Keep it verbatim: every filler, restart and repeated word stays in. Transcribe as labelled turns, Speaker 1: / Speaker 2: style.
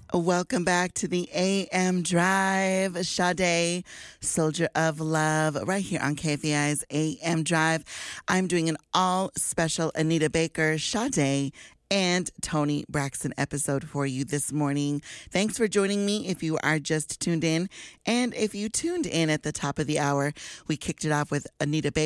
Speaker 1: Welcome back to the A M Drive. Sade, Soldier of Love, right here on K F A I's A M Drive. I'm doing an all special Anita Baker, Sade, and Toni Braxton episode for you this morning. Thanks for joining me if you are just tuned in. And if you tuned in at the top of the hour, we kicked it off with Anita Baker.